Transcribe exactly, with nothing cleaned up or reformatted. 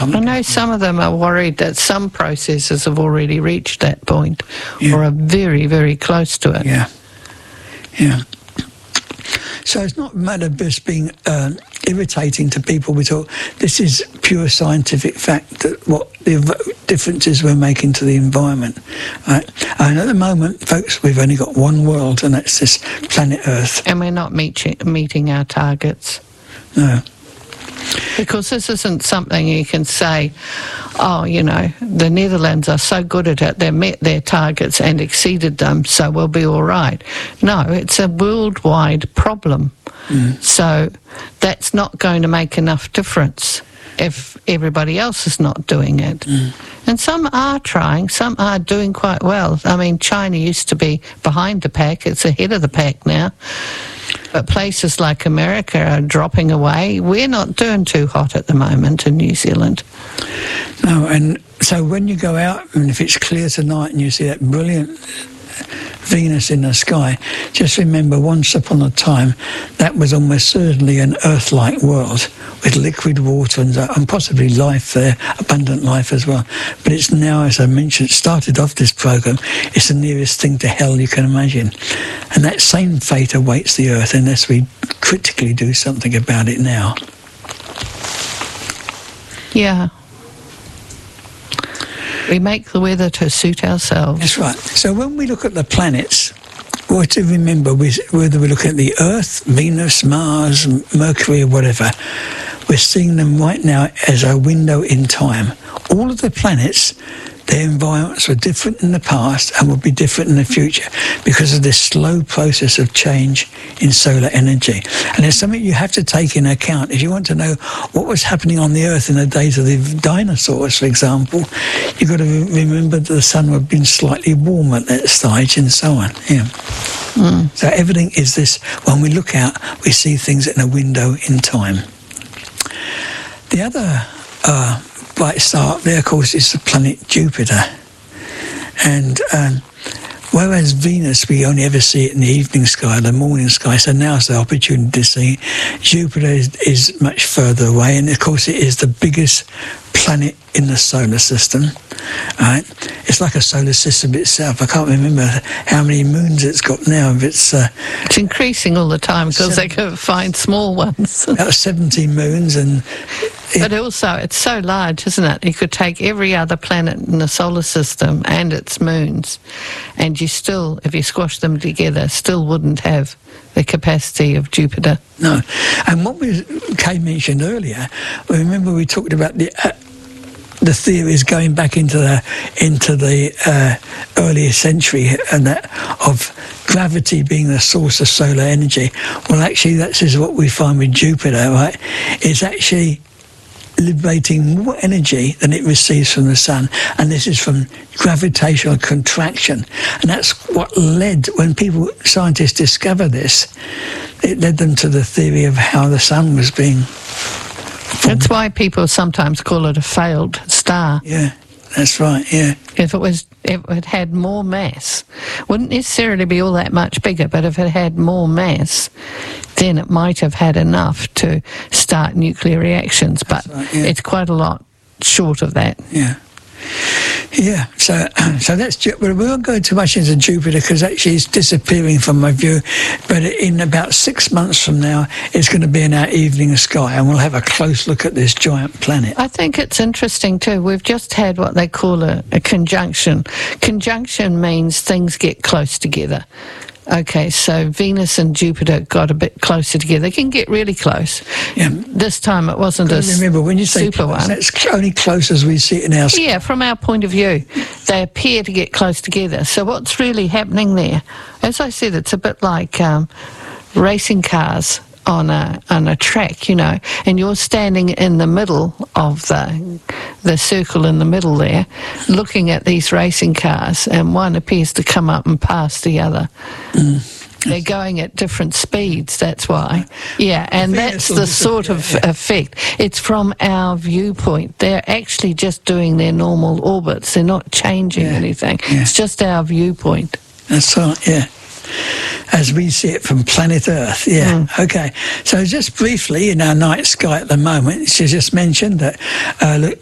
I know some of them are worried that some processes have already reached that point, yeah. or are very, very close to it. Yeah, yeah. So it's not a matter of just being uh, irritating to people. We talk, this is pure scientific fact that what the differences we're making to the environment. Right? And at the moment, folks, we've only got one world, and that's this planet Earth. And we're not meet- meeting our targets. No. Because this isn't something you can say, oh, you know, the Netherlands are so good at it, they met their targets and exceeded them, so we'll be all right. No, it's a worldwide problem. Mm. So that's not going to make enough difference if everybody else is not doing it. Mm. And some are trying, some are doing quite well. I mean, China used to be behind the pack, it's ahead of the pack now. But places like America are dropping away. We're not doing too hot at the moment in New Zealand. No, and so when you go out, and if it's clear tonight and you see that brilliant Venus in the sky, just remember once upon a time that was almost certainly an Earth-like world with liquid water and, uh, and possibly life there, abundant life as well. But it's now, as I mentioned, started off this program, it's the nearest thing to hell you can imagine. And that same fate awaits the Earth unless we critically do something about it now. Yeah. We make the weather to suit ourselves. That's right. So when we look at the planets, what to remember, whether we look at the Earth, Venus, Mars, Mercury, or whatever, we're seeing them right now as a window in time. All of the planets, their environments were different in the past and will be different in the future because of this slow process of change in solar energy. And it's something you have to take into account. If you want to know what was happening on the Earth in the days of the dinosaurs, for example, you've got to re- remember that the sun would have been slightly warmer at that stage and so on. Yeah. Mm. So everything is this, when we look out, we see things in a window in time. The other uh, bright star up there, of course, is the planet Jupiter. And um, whereas Venus, we only ever see it in the evening sky, the morning sky, so now's the opportunity to see. Jupiter is, is much further away, and of course it is the biggest planet in the solar system. Right? It's like a solar system itself. I can't remember how many moons it's got now. But it's uh, it's increasing all the time because they can find small ones. About seventeen moons, and it, but also it's so large, isn't it? You could take every other planet in the solar system and its moons, and you still, if you squash them together, still wouldn't have the capacity of Jupiter. No, and what we Kay mentioned earlier, remember we talked about the. Uh, the theories going back into the into the uh, earlier century and that of gravity being the source of solar energy. Well, actually, that is what we find with Jupiter, right? It's actually liberating more energy than it receives from the sun, and this is from gravitational contraction. And that's what led, when people, scientists discovered this, it led them to the theory of how the sun was being formed. That's why people sometimes call it a failed star. Yeah, that's right, yeah. If it was, if it had more mass, wouldn't necessarily be all that much bigger, but if it had more mass, then it might have had enough to start nuclear reactions, but right, yeah. It's quite a lot short of that. Yeah. Yeah, so so that's, we won't go too much into Jupiter because actually it's disappearing from my view, but in about six months from now it's going to be in our evening sky and we'll have a close look at this giant planet. I think it's interesting too. We've just had what they call a, a conjunction. Conjunction means things get close together. Okay, so Venus and Jupiter got a bit closer together. They can get really close. Yeah. This time it wasn't a remember, when you say super close, one. That's only close as we see it in our sky. Yeah, from our point of view, they appear to get close together. So what's really happening there? As I said, it's a bit like um, racing cars on a on a track, you know, and you're standing in the middle of the the circle in the middle there, looking at these racing cars, and one appears to come up and pass the other. Mm. They're going at different speeds, that's why. Yeah, and that's the sort of effect. It's from our viewpoint. They're actually just doing their normal orbits. They're not changing yeah. anything. Yeah. It's just our viewpoint. That's right, yeah. As we see it from planet Earth, yeah. Mm. Okay, so just briefly, in our night sky at the moment, she just mentioned that uh, look,